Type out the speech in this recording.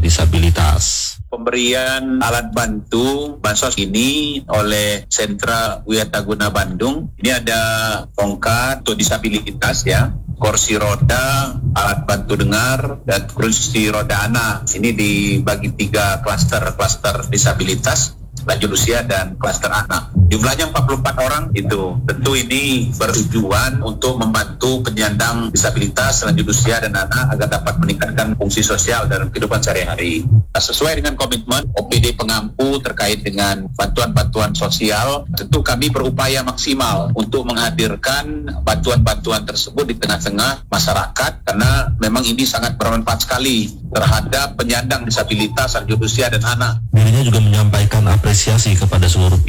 disabilitas. Pemberian alat bantu bansos ini oleh Sentra Wiataguna Bandung. Ini ada tongkat untuk disabilitas ya, kursi roda, alat bantu dengar, dan kursi roda anak. Ini dibagi 3 klaster disabilitas, lanjut usia dan klaster anak. Jumlahnya 44 orang itu. Tentu ini bertujuan untuk membantu penyandang disabilitas, lanjut usia dan anak agar dapat meningkatkan fungsi sosial dalam kehidupan sehari-hari. Sesuai dengan komitmen OPD Pengampu terkait dengan bantuan-bantuan sosial, tentu kami berupaya maksimal untuk menghadirkan bantuan-bantuan tersebut di tengah-tengah masyarakat, karena memang ini sangat bermanfaat sekali terhadap penyandang disabilitas, lanjut usia dan anak. Dirinya juga menyampaikan apresiasi kepada seluruh